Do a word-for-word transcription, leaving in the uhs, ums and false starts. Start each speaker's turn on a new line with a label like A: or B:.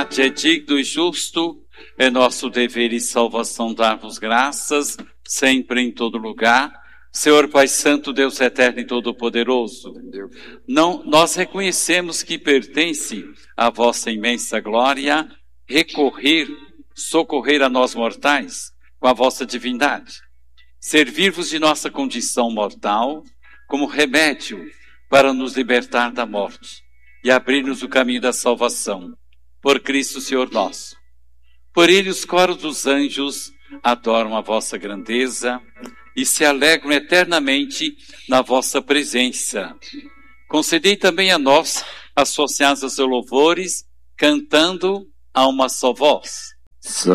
A: verdade é digno e justo, é nosso dever e salvação dar-vos graças, sempre em todo lugar. Senhor Pai Santo, Deus eterno e todo-poderoso, não, nós reconhecemos que pertence à vossa imensa glória recorrer, socorrer a nós mortais com a vossa divindade. Servir-vos de nossa condição mortal como remédio para nos libertar da morte e abrir-nos o caminho da salvação. Por Cristo, Senhor nosso. Por ele os coros dos anjos adoram a vossa grandeza e se alegram eternamente na vossa presença. Concedei também a nós, associados aos seus louvores, cantando a uma só voz.